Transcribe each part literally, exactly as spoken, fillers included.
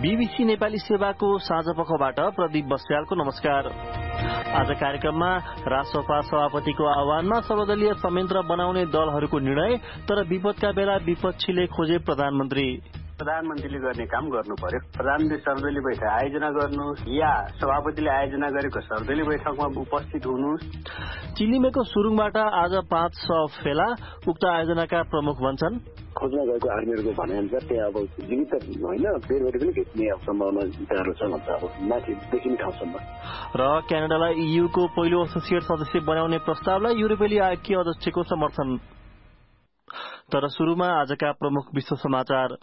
BBC Nepali सेवाको साँझपखबाट प्रदीप बस्यालको नमस्कार। आज कार्यक्रममा राष्ट्रसभा सभापतिको आह्वानमा सर्वदलीय संयन्त्र बनाउने दलहरूको निर्णय, तर विपदका बेला विपक्षीले खोजे प्रधानमन्त्री। प्रधानमन्त्रीले गर्ने काम गर्नु पर्यो। प्रधानमन्त्री सर्वदलीय बैठक आयोजना गर्नुहोस् या सभापतिले आयोजना गरेको सर्वदलीय बैठकमा उपस्थित हुनुहोस्। चिलिमेको सुरुङबाट आज पाँच सौ फेला, उक्त आयोजनाका प्रमुख भन्छन्। खोज्न गएको आर्मीहरूको भनाइअनुसार त्यहाँ अब जीवित होइन बेरबेर पनि भेट्ने सम्भावना गाह्रो छ भन्छ, अब माथि देखिने ठाउँसम्म। र क्यानाडालाई ईयूको पहिलो एसोसिएट सदस्य बनाउने प्रस्तावलाई युरोपेली आयोगकी अध्यक्षको समर्थन। तर सुरुमा आजका प्रमुख विश्व समाचार।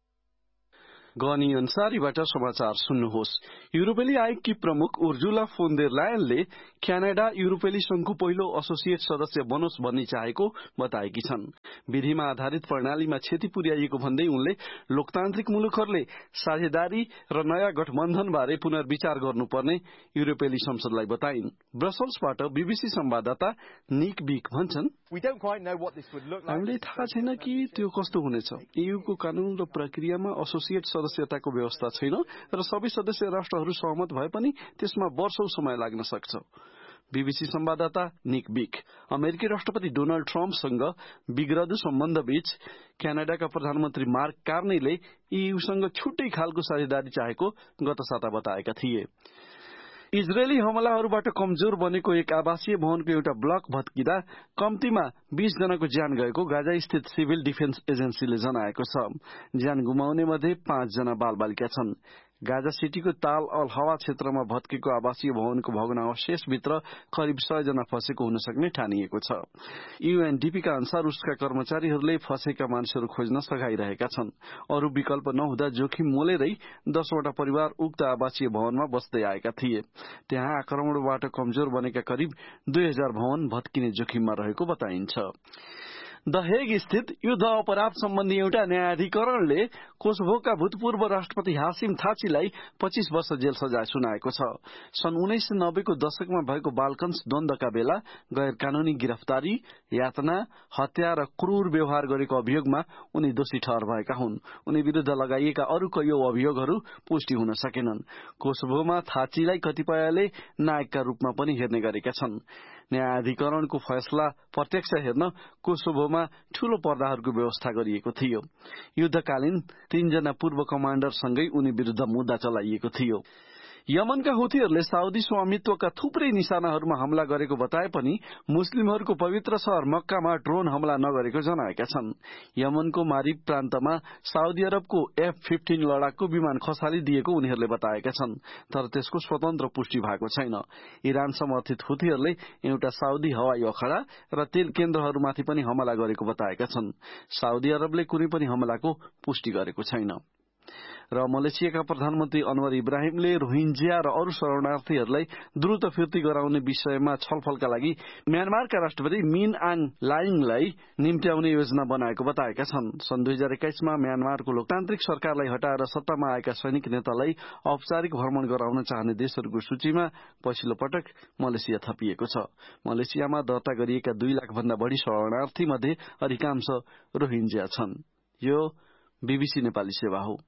गनी अन्सारीबाट समाचार सुन्नुहोस्। युरोपेली आयोगकी प्रमुख उर्जुला फोन देर लायनले क्यानाडा युरोपेली संघको पहिलो एसोसिएट सदस्य बनोस् भन्ने चाहेको बताएकी छन्। विधिमा आधारित प्रणालीमा क्षति पुर्याइएको भन्दै उनले लोकतान्त्रिक मुलुकहरूले साझेदारी र नयाँ गठबन्धन बारे पुनर्विचार गर्नुपर्ने युरोपेली संसदलाई बताइन्। ब्रसल्सबाट बीबीसी संवाददाता निक बिक भन्छन्, हामीले थाहा छैन कि त्यो कस्तो हुनेछ। ईयूको कानून र प्रक्रियामा एसोसिएट सदस्यताको व्यवस्था छैन र सबै सदस्य राष्ट्रहरू सहमत भए पनि त्यसमा वर्षौं समय लाग्न सक्छ। बीबीसी संवाददाता निक बिक। अमेरिकी राष्ट्रपति डोनाल्ड ट्रम्पसँग बिग्रदो सम्बन्ध बीच क्यानाडाका प्रधानमन्त्री मार्क कार्नीले ईयूसँग छुट्टै खालको साझेदारी चाहेको गत साता बताएका थिए। इजरायली हमलाहरूबाट कमजोर बनेको एक आवासीय भवनको एउटा ब्लक भत्किँदा कम्तीमा बीस जनाको ज्यान गएको गाजा स्थित सिभिल डिफेन्स एजेन्सीले जनाएको छ। ज्यान गुमाउने मध्ये पाँच जना बालबालिका छन्। गाजा सिटीको ताल अल हवा क्षेत्रमा भत्केको आवासीय भवनको भग्नावशेषभित्र करिब सय जना फँसेको हुन सक्ने ठानिएको छ। यूएनडीपीका अनुसार उसका कर्मचारीहरूले फँसेका मानिसहरू खोज्न सघाइरहेका छन्। अरू विकल्प नहुँदा जोखिम मोलेरै दसवटा परिवार उक्त आवासीय भवनमा बस्दै आएका थिए। त्यहाँ आक्रमणबाट कमजोर बनेका करिब दुई हजार भवन भत्किने जोखिममा रहेको बताइन्छ। द हेग स्थित युद्ध अपराध सम्बन्धी एउटा न्यायाधिकरणले कोसोभोका भूतपूर्व राष्ट्रपति हासिम थाचीलाई पच्चीस वर्ष जेल सजाय सुनाएको छ। सन् उन्नाइस सय नब्बेको दशकमा भएको बाल्कन्स द्वन्द्वका बेला गैर कानूनी गिरफ्तारी, यातना, हत्या र क्रूर व्यवहार गरेको अभियोगमा उनी दोषी ठहर भएका हुन्। उनी विरूद्ध लगाइएका अरू कैयौं अभियोगहरू पुष्टि हुन सकेनन्। कोसोभोमा थाचीलाई कतिपयले नायकका रूपमा पनि हेर्ने गरेका छन्। न्यायाधिकरणको फैसला प्रत्यक्ष हेर्न कोसोभोमा ठूलो पर्दाहरूको व्यवस्था गरिएको थियो। युद्धकालीन तीनजना पूर्व कमाण्डरसँगै उनी विरूद्ध मुद्दा चलाइएको थियो। यमनका हुथीहरूले साउदी स्वामित्वका थुप्रै निशानाहरूमा हमला गरेको बताए पनि मुस्लिमहरूको पवित्र शहर मक्कामा ड्रोन हमला नगरेको जनाएका छन्। यमनको मारिब प्रान्तमा साउदी अरबको एफ फिफ्टीन लडाकु विमान खसालिदिएको उनीहरूले बताएका छन्, तर त्यसको स्वतन्त्र पुष्टि भएको छैन। इरान समर्थित हुथीहरूले एउटा साउदी हवाई अखडा र तेल केन्द्रहरूमाथि पनि हमला गरेको बताएका छन्। साउदी अरबले कुनै पनि हमलाको पुष्टि गरेको छैन। र मलेसियाका प्रधानमन्त्री अनवर इब्राहिमले रोहिंग्या र अरू शरणार्थीहरूलाई द्रुत फिर्ती गराउने विषयमा छलफलका लागि म्यानमारका राष्ट्रपति मिन आङ लाइङलाई निम्त्याउने योजना बनाएको बताएका छन्। सन् दुई हजार एक्काइसमा म्यानमारको लोकतान्त्रिक सरकारलाई हटाएर सत्तामा आएका सैनिक नेतालाई औपचारिक भ्रमण गराउन चाहने देशहरूको सूचीमा पछिल्लो पटक मलेसिया थपिएको छ। मलेसियामा दर्ता गरिएका दुई लाख भन्दा बढ़ी शरणार्थी मध्ये अधिकांश रोहिंग्या छन्। यो बीबीसी नेपाली सेवा हो।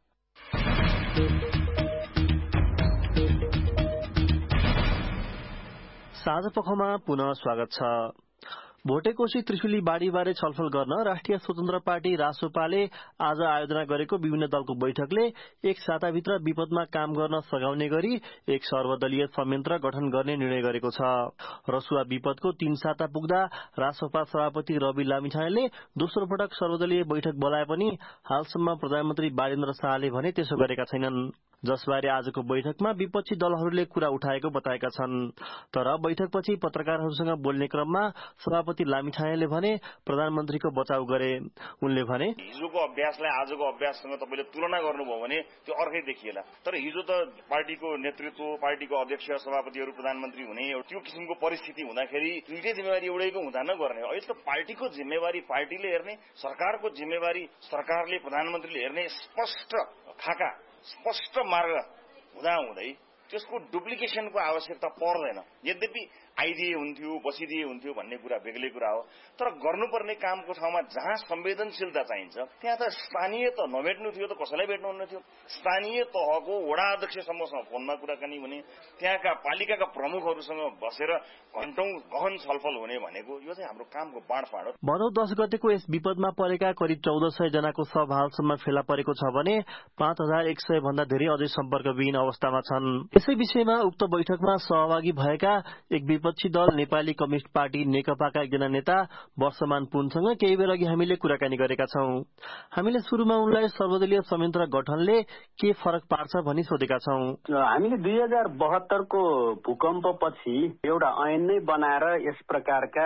साँझपखमा पुनः स्वागत छ। भोटेकोशी त्रिशुली बाढ़ीबारे छलफल गर्न राष्ट्रिय स्वतन्त्र पार्टी रासोपाले आज आयोजना गरेको विभिन्न दलको बैठकले एक साताभित्र विपदमा काम गर्न सघाउने गरी एक सर्वदलीय संयन्त्र गठन गर्ने निर्णय गरेको छ। रसुवा विपदको तीन साता पुग्दा रासोपा सभापति रवि लामिछानेले दोस्रो पटक सर्वदलीय बैठक बोलाए पनि हालसम्म प्रधानमन्त्री बालेन्द्र शाहले भने त्यसो गरेका छैनन्, जसबारे आजको बैठकमा विपक्षी दलहरूले कुरा उठाएको बताएका छन्। तर बैठकपछि पत्रकारहरूसँग बोल्ने क्रममा सभापति लामिछानेले भने प्रधानमन्त्रीको बचाउ गरे। उनले भने, हिजोको अभ्यासलाई आजको अभ्याससँग तपाईँले तुलना गर्नुभयो भने त्यो अर्कै देखिएला। तर हिजो त पार्टीको नेतृत्व, पार्टीको अध्यक्ष, सभापतिहरू प्रधानमन्त्री हुने त्यो किसिमको परिस्थिति हुँदाखेरि दुईटै जिम्मेवारी एउटैको हुँदा नगर्ने। अहिले त पार्टीको जिम्मेवारी पार्टीले हेर्ने, सरकारको जिम्मेवारी सरकारले, प्रधानमन्त्रीले हेर्ने स्पष्ट खाका, स्पष्ट मार्ग हुँदा हुँदै त्यसको डुप्लिकेशनको आवश्यकता पर्दैन। यद्यपि आइदिए हुन्थ्यो बसिदिए हुन्थ्यो भन्ने कुरा बेग्लै कुरा हो। तर गर्नुपर्ने कामको ठाउँमा जहाँ संवेदनशीलता चाहिन्छ त्यहाँ त स्थानीय त नभेट्नु थियो त कसैलाई भेट्नुहुन्न थियो। स्थानीय तहको वडा अध्यक्षसम्मसँग फोनमा कुराकानी हुने, त्यहाँका पालिकाका प्रमुखहरूसँग बसेर घण्टौं गहन छलफल हुने भनेको यो चाहिँ हाम्रो कामको बाँडफाँड हो। भनौं दश गतेको यस विपदमा परेका करिब चौध सय जनाको शव हालसम्म फेला परेको छ भने पाँच हजार एक सय भन्दा धेरै अझै सम्पर्कविहीन अवस्थामा छन्। यसै विषयमा उक्त बैठकमा सहभागी भएका एक विपक्षी दल नेपाली कम्युनिस्ट पार्टी नेकपाका एकजना नेता वर्षमान पुनसँग केही बेर अघि हामीले कुराकानी गरेका छौं। हामीले सुरुमा उनलाई सर्वदलीय संयन्त्र गठनले के फरक पार्छ भनी सोधेका छौं। हामीले दुई हजार बहत्तरको भूकम्पपछि एउटा ऐन नै बनाएर यस प्रकारका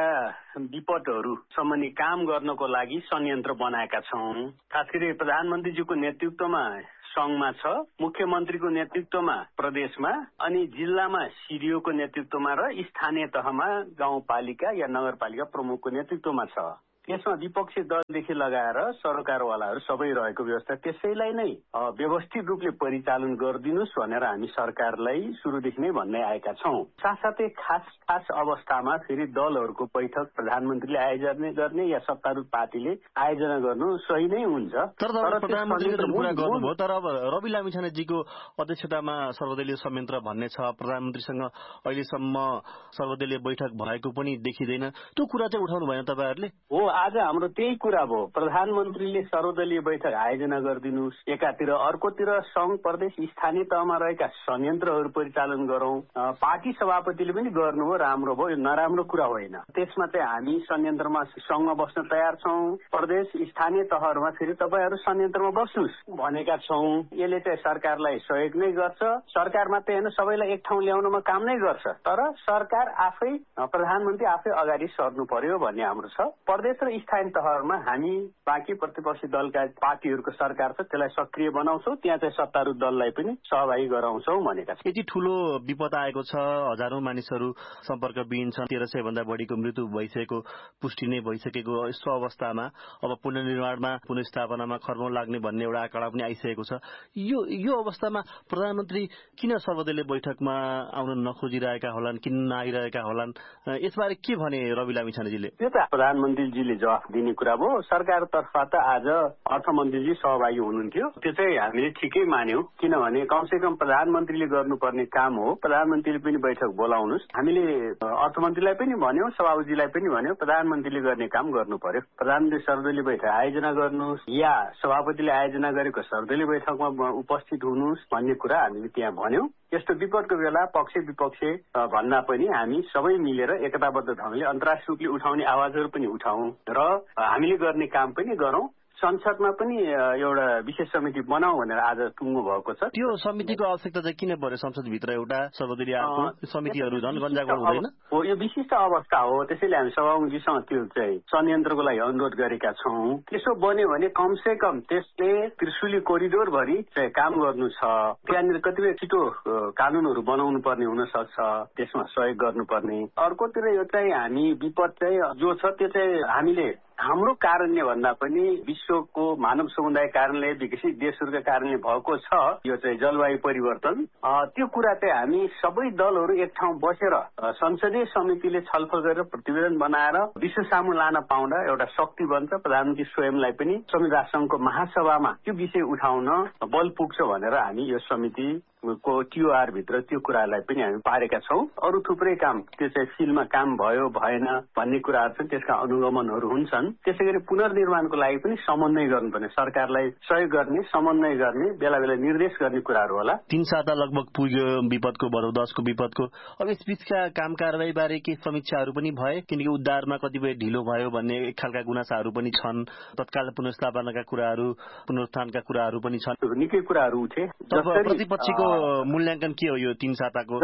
विपदहरू सम्बन्धी काम गर्नको लागि संयन्त्र बनाएका छौं। खास गरी प्रधानमन्त्रीजीको नेतृत्वमा संघमा छ, मुख्यमन्त्रीको नेतृत्वमा प्रदेशमा, अनि जिल्लामा सिडिओको नेतृत्वमा र स्थानीय तहमा गाउँपालिका या नगरपालिका प्रमुखको नेतृत्वमा छ। यसमा विपक्षी दलदेखि लगाएर सरकारवालाहरू सबै रहेको व्यवस्था, त्यसैलाई नै व्यवस्थित रूपले परिचालन गरिदिनुस् भनेर हामी सरकारलाई सुरुदेखि नै भन्दै आएका छौं। साथसाथै खास खास अवस्थामा फेरि दलहरूको बैठक प्रधानमन्त्रीले आयोजना गर्ने या सत्तारूढ पार्टीले आयोजना गर्नु सही नै हुन्छ। तर प्रधानमन्त्रीले कुरा गर्नुभयो, तर अब रवि लामिछानेजीको अध्यक्षतामा सर्वदलीय संयन्त्र भन्ने छ, प्रधानमन्त्रीसँग अहिलेसम्म सर्वदलीय बैठक भएको पनि देखिँदैन, त्यो कुरा चाहिँ उठाउनु भएन तपाईँहरूले? हो, आज हाम्रो त्यही कुरा भयो। प्रधानमन्त्रीले सर्वदलीय बैठक आयोजना गरिदिनुहोस्, एकातिर, अर्कोतिर संघ प्रदेश स्थानीय तहमा रहेका संयन्त्रहरू परिचालन गरौं। पार्टी सभापतिले पनि गर्नुभयो, राम्रो भयो, यो नराम्रो कुरा होइन। त्यसमा चाहिँ हामी संयन्त्रमा संघमा बस्न तयार छौं। प्रदेश स्थानीय तहहरूमा फेरि तपाईहरू संयन्त्रमा बस्नुहोस् भनेका छौं। यसले चाहिँ सरकारलाई सहयोग नै गर्छ। सरकार मात्रै होइन, सबैलाई एक ठाउँ ल्याउनमा काम नै गर्छ। तर सरकार आफै, प्रधानमन्त्री आफै अगाडि सर्नु पर्यो भन्ने हाम्रो छ। प्रदेश र स्थानीय तहहरूमा हामी बाँकी प्रतिपक्षी दलका पार्टीहरूको सरकार छ, त्यसलाई सक्रिय बनाउँछौं, त्यहाँ चाहिँ सत्तारूढ दललाई पनि सहभागी गराउँछौं भनेका छौं। यति ठूलो विपद आएको छ, हजारौं मानिसहरू सम्पर्कविहीन छन्, तेह्र सय भन्दा बढीको मृत्यु भइसकेको पुष्टि नै भइसकेको यस्तो अवस्थामा अब पुनर्निर्माणमा पुनर्स्थापनामा खर्बौं लाग्ने भन्ने एउटा आँकडा पनि आइसकेको छ। यो यो अवस्थामा प्रधानमन्त्री किन सर्वदलीय बैठकमा आउन नखोजिरहेका होलान्, किन नआइरहेका होलान्, यसबारे के भने रवि लामिछानेजीले? त्यो त प्रधानमन्त्रीजीले जवाफ दिने कुरा भयो। सरकारतर्फ त आज अर्थमन्त्रीजी सहभागी हुनुहुन्थ्यो, त्यो चाहिँ हामीले ठिकै मान्यौं। किनभने कमसे कम प्रधानमन्त्रीले गर्नुपर्ने काम हो, प्रधानमन्त्रीले पनि बैठक बोलाउनुहोस्। हामीले अर्थमन्त्रीलाई पनि भन्यौं, सभापतिजीलाई पनि भन्यौं, प्रधानमन्त्रीले गर्ने काम गर्नु पर्यो। प्रधानमन्त्री सर्वदलीय बैठक आयोजना गर्नुहोस् या सभापतिले आयोजना गरेको सर्वदलीय बैठकमा उपस्थित हुनुहोस् भन्ने कुरा हामीले त्यहाँ भन्यौं। यस्तो विपदको बेला पक्ष विपक्ष भन्दा पनि हामी सबै मिलेर एकताबद्ध ढंगले अन्तर्राष्ट्रिय रूपले उठाउने आवाजहरू पनि उठाउँ र हामीले गर्ने काम पनि गरौं। संसदमा पनि एउटा विशेष समिति बनाऊ भनेर आज टुङ्गो भएको छ। त्यो समितिको आवश्यकता चाहिँ किन पर्यो? संसदभित्र एउटा सर्वदलीय समितिहरू झन् गन्जागोल हुँदैन हो, यो विशिष्ट अवस्था हो। त्यसैले हामी सभामुखजीसँग त्यो चाहिँ संयन्त्रको लागि अनुरोध गरेका छौं। त्यसो बन्यो भने कमसे कम त्यसले त्रिशुली कोरिडोर भरि चाहिँ काम गर्नु छ। त्यहाँनिर कतिपय छिटो कानूनहरू बनाउनु पर्ने हुन सक्छ, त्यसमा सहयोग गर्नुपर्ने। अर्कोतिर यो चाहिँ हामी विपद चाहिँ जो छ त्यो चाहिँ हामीले हाम्रो कारणले भन्दा पनि विश्वको मानव समुदाय कारणले, विकसित देशहरूका कारणले भएको छ यो चाहिँ जलवायु परिवर्तन। त्यो कुरा चाहिँ हामी सबै दलहरू एक ठाउँ बसेर संसदीय समितिले छलफल गरेर प्रतिवेदन बनाएर विश्व सामु लान पाउँदा एउटा शक्ति बन्छ। प्रधानमन्त्री स्वयंलाई पनि संविधान संघको महासभामा त्यो विषय उठाउन बल पुग्छ भनेर हामी यो समिति को टिओआर भित्र त्यो कुरालाई पनि हामी पारेका छौं। अरू थुप्रै काम त्यो चाहिँ फिल्डमा काम भयो भएन भन्ने कुराहरू छन्, त्यसका अनुगमनहरू हुन्छन्। त्यसै गरी पुनर्निर्माणको लागि पनि समन्वय गर्नुपर्ने, सरकारलाई सहयोग गर्ने, समन्वय गर्ने, बेला बेला निर्देश गर्ने कुराहरू होला। तीन साता लगभग पुग्यो विपदको, भनौं दशको विपदको। अब यस बीचका काम कारवाही बारे के समीक्षाहरू पनि भए? किनकि उद्धारमा कतिपय ढिलो भयो भन्ने एक खालका गुनासाहरू पनि छन्, तत्काल पुनर्स्थापनाका कुराहरू, पुनरुत्थानका कुराहरू पनि छन्, निकै कुराहरू उठे। प्रतिपक्षीको मूल्याङ्कन के हो यो तीन साताको?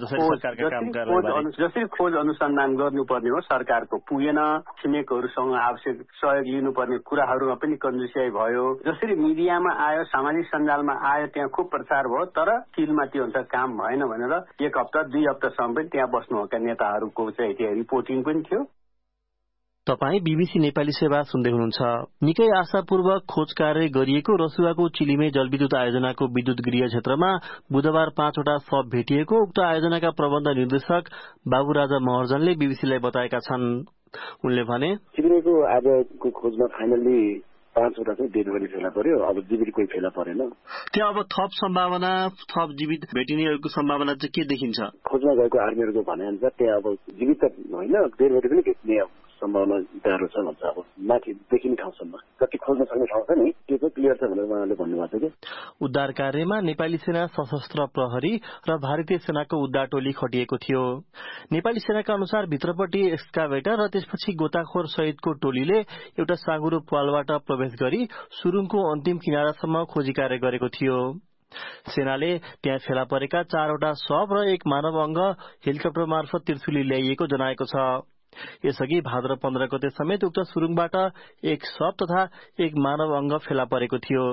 जसरी खोज अनुसन्धान गर्नुपर्ने हो सरकारको पुगेन, छिमेकहरूसँग आवश्यक सहयोग लिनुपर्ने कुराहरूमा पनि कन्जुसियाई भयो। जसरी मिडियामा आयो, सामाजिक सञ्जालमा आयो, त्यहाँ खुब प्रचार भयो, तर फिल्डमा त्यो अनुसार काम भएन भनेर एक हप्ता दुई हप्तासम्म पनि त्यहाँ बस्नुभएका नेताहरूको चाहिँ त्यहाँ रिपोर्टिङ पनि थियो। तपाई बीबीसी नेपाली सेवा सुन्दै हुनुहुन्छ। निकै आशापूर्वक खोज कार्य गरिएको रसुवाको चिलिमे जलविद्युत आयोजनाको विद्युत गृह क्षेत्रमा बुधबार पाँचवटा शव भेटिएको उक्त आयोजनाका प्रबन्ध निर्देशक बाबुराजा महर्जनले बीबीसीलाई बताएका छन्। उनले भने चिलिमेको आजको खोजमा फाइनली पाँचवटा चाहिँ डेड बडी फेला पर्यो, अब जीवित कोही फेला परेन। त्यहाँ अब थप सम्भावना थप जीवित भेटिनेहरूको सम्भावना चाहिँ के देखिन्छ? खोजमा गएको आर्मीहरूको भनाइअनुसार त्यहाँ अब जीवित होइन डेड बडी पनि भेट्ने सम्भावना गाह्रो छ भन्छ। अब माथि देखिने ठाउँसम्म कति खोज्न सक्ने ठाउँ छ नि त्यो चाहिँ क्लियर छ भनेर उहाँले भन्नुभएको थियो। उद्धार कार्यमा नेपाली सेना, सशस्त्र प्रहरी र भारतीय सेनाको उद्धार टोली खटिएको थियो। नेपाली सेनाका अनुसार भित्रपट्टि एक्सकाभेटर र त्यसपछि गोताखोर सहितको टोलीले एउटा साँगुरो पालबाट प्रवेश गरी सुरुङको अन्तिम किनारासम्म खोजी कार्य गरेको थियो। सेनाले त्यहाँ फेला परेका चारवटा शव र एक मानव अंग हेलिकप्टर मार्फत त्रिशुली ल्याइएको जनाएको छ। यसअघि भाद्र पन्ध्र गते समेत उक्त सुरुङबाट एक शव तथा एक मानव अंग फेला परेको थियो।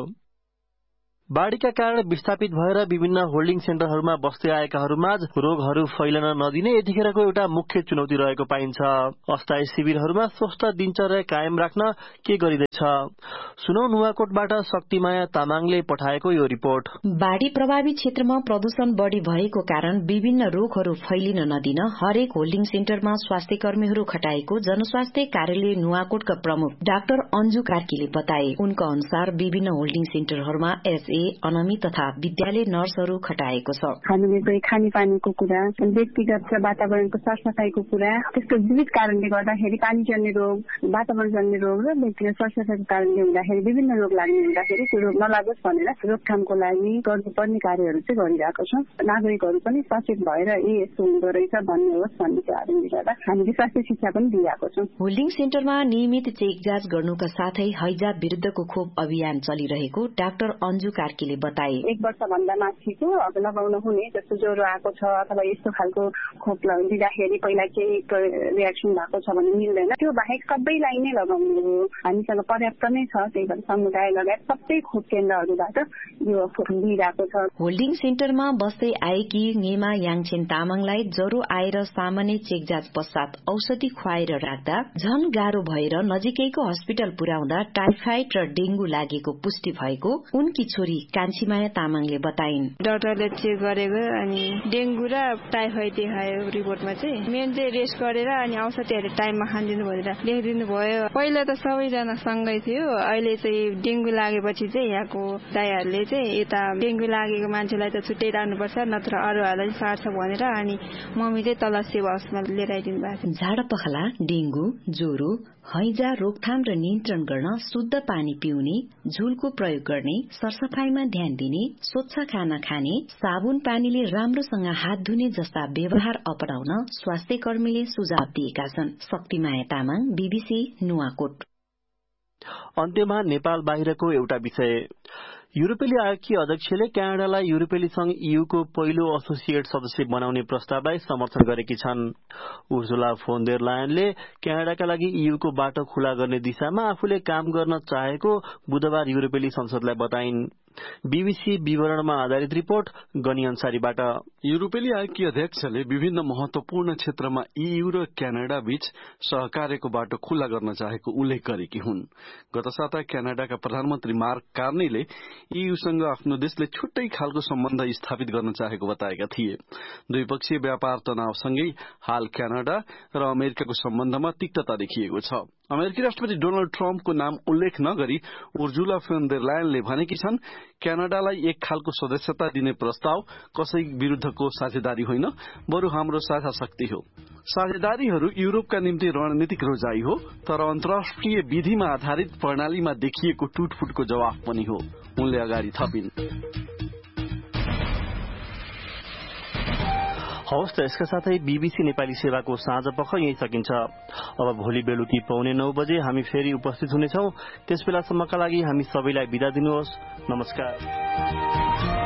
बाढ़ीका कारण विस्थापित भएर विभिन्न होल्डिङ सेन्टरहरूमा बस्दै आएकाहरूमाझ रोगहरू फैलन नदिने यतिखेरको एउटा मुख्य चुनौती रहेको पाइन्छ। अस्थायी शिविरहरूमा स्वस्थ दिनचर्या कायम राख्न के गरिँदैछ? सुनौ नुवाकोटबाट शक्तिमाया तामाङले पठाएको यो रिपोर्ट। बाढ़ी प्रभावित क्षेत्रमा प्रदूषण बढ़ी भएको कारण विभिन्न रोगहरू फैलिन नदिन हरेक होल्डिङ सेन्टरमा स्वास्थ्य कर्मीहरू खटाएको जनस्वास्थ्य कार्यालय नुवाकोटका प्रमुख डाक्टर अन्जु कार्कीले बताए। उनका अनुसार विभिन्न होल्डिङ सेन्टरहरूमा एसए अनामी तथा विद्यालय नर्सहरू खटाएको छ। खाने खानेपानीको कुरा, व्यक्तिगत र वातावरणको सरसफाईको कुरा, त्यसको विविध कारणले गर्दाखेरि पानी जन्य रोग, वातावरण जन्य रोग र व्यक्तिगत सरसफाईको कारणले हुँदाखेरि विभिन्न रोग लाग्ने हुँदाखेरि त्यो रोग नलागोस् भनेर रोकथामको लागि गर्नुपर्ने कार्यहरू चाहिँ गरिरहेको छौँ। नागरिकहरू पनि सचेत भएर ए यस्तो हुँदो रहेछ भन्ने होस् भन्ने कारणले गर्दा हामीले स्वास्थ्य शिक्षा पनि दिइरहेको छौँ। होल्डिङ सेन्टरमा नियमित चेक जाँच गर्नुका साथै हैजा विरुद्धको खोप अभियान चलिरहेको डाक्टर अन्जु कार्कीले बताए। एक वर्ष भन्दा माथिको अब लगाउन हुने जस्तो ज्वरो आएको छ अथवा यस्तो खालको खोप दिँदाखेरि पहिला केही रियाक्सन भएको छ भने मिल्दैन। त्यो बाहेक सबैलाई नै लगाउनु हो। हामीसँग पर्याप्त नै छ, त्यही भएर समुदाय लगायत सबै खोप केन्द्रहरूबाट यो खोप दिइरहेको छ। होल्डिङ सेन्टरमा बस्दै आएकी नेमा याङछेन तामाङलाई ज्वरो आएर सामान्य चेक जाँच पश्चात औषधि खुवाएर राख्दा झन गाह्रो भएर नजिकैको हस्पिटल पुर्याउँदा टाइफाइड र डेंगू लागेको पुष्टि भएको उनकी छोरी कान्छीमाया तामाङले बताइन्। डाक्टरले चेक गरेको अनि डेंगू र टाइफाइड देखायो रिपोर्टमा चाहिँ। मेन चाहिँ रेस्ट गरेर अनि औषधिहरू टाइममा खानिदिनु भनेर लेखिदिनु भयो। पहिला त सबैजना सँगै थियो, अहिले चाहिँ डेंगू लागेपछि चाहिँ यहाँको दाइहरूले चाहिँ यता डेंगू लागेको मान्छेलाई त छुट्टै राख्नुपर्छ नत्र अरूहरूलाई सार्छ भनेर अनि मम्मीले तल सेवा हाउसमा लिएर आइदिनु भएको छ। झाडापखाला, डेंगू, ज्वरो, हैजा रोकथाम र नियन्त्रण गर्न शुद्ध पानी पिउने, झुलको प्रयोग गर्ने, सरसफाईमा ध्यान दिने, स्वच्छ खाना खाने, साबुन पानीले राम्रोसँग हात धुने जस्ता व्यवहार अपनाउन स्वास्थ्य कर्मीले सुझाव दिएका छन्। शक्तिमाया तामाङ, बीबीसी नुवाकोट। अन्त्यमा नेपाल बाहिरको एउटा विषय। युरोपेली आयोगकी अध्यक्षले क्यानाडालाई युरोपेली संघ ईयूको पहिलो एसोसिएट सदस्य बनाउने प्रस्तावलाई समर्थन गरेकी छन्। उर्जुला फोन देर लायनले क्यानाडाका लागि ईयूको बाटो खुला गर्ने दिशामा आफूले काम गर्न चाहेको बुधबार युरोपेली संसदलाई बताइन्। बीबीसी विवरणमा आधारित रिपोर्ट गनी अन्सारीबाट। युरोपेली आयोगकी अध्यक्षले विभिन्न महत्वपूर्ण क्षेत्रमा ईयू र क्यानाडा बीच सहकार्यको बाटो खुल्ला गर्न चाहेको उल्लेख गरेकी हुन्। गत साता क्यानाडाका प्रधानमन्त्री मार्क कार्नीले ईयूसँग आफ्नो देशले छुट्टै खालको सम्बन्ध स्थापित गर्न चाहेको बताएका थिए। द्विपक्षीय व्यापार तनावसँगै हाल क्यानाडा र अमेरिकाको सम्बन्धमा तिक्तता देखिएको छ। अमेरिकी राष्ट्रपति डोनाल्ड ट्रम्पको नाम उल्लेख नगरी उर्जुला फोन देर लायनले भनेकी छन् क्यानाडालाई एक खालको सदस्यता दिने प्रस्ताव कसै विरूद्धको साझेदारी होइन, बरु हाम्रो साझा शक्ति हो। साझेदारीहरू युरोपका निम्ति रणनीतिक रोजाई हो, तर अन्तर्राष्ट्रिय विधिमा आधारित प्रणालीमा देखिएको टुटफुटको जवाफ पनि हो, उनले अगाडि थपिन्। हवस् त यसका साथै बीबीसी नेपाली सेवाको साँझ पख यही सकिन्छ। अब भोलि बेलुकी पौने नौ बजे हामी फेरि उपस्थित हुनेछौं। त्यस बेलासम्मका लागि हामी सबैलाई बिदा दिनुहोस्। नमस्कार।